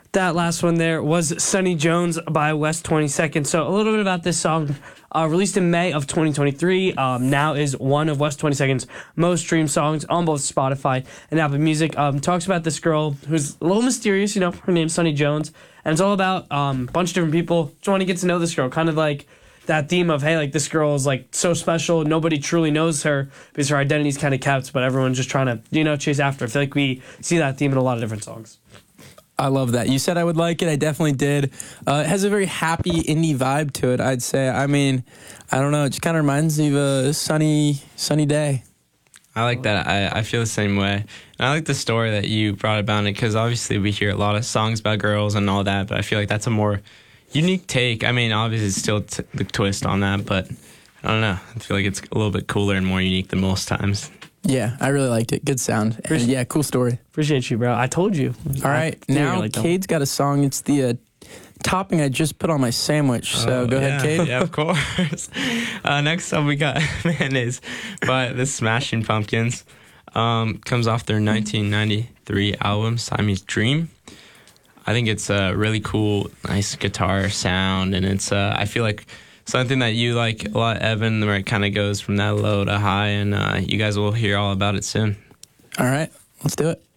That last one there was Sonny Jones by West 22nd. So a little bit about this song. Released in May of 2023, now is one of West 22nd's most streamed songs on both Spotify and Apple Music. Talks about this girl who's a little mysterious, you know, her name's Sonny Jones. And it's all about a bunch of different people just want to get to know this girl. Kind of like that theme of, hey, like this girl is like so special. Nobody truly knows her because her identity's kind of kept, but everyone's just trying to, you know, chase after her. I feel like we see that theme in a lot of different songs. I love that. You said I would like it. I definitely did. It has a very happy indie vibe to it, I'd say. I mean, I don't know. It just kind of reminds me of a sunny day. I like that. I feel the same way. And I like the story that you brought about it because obviously we hear a lot of songs about girls and all that, but I feel like that's a more unique take. I mean, obviously it's still the twist on that, but I don't know. I feel like it's a little bit cooler and more unique than most times. Yeah, I really liked it. Good sound. And yeah, cool story. Appreciate you, bro. I told you. All right, now Cade's got a song. It's the topping I just put on my sandwich. So go ahead, Cade. Yeah, of course. Next up, we got Mayonnaise by the Smashing Pumpkins. Comes off their 1993 album, Siamese Dream. I think it's a really cool, nice guitar sound, and it's I feel like something that you like a lot, Evan, where it kind of goes from that low to high, and you guys will hear all about it soon. All right, let's do it.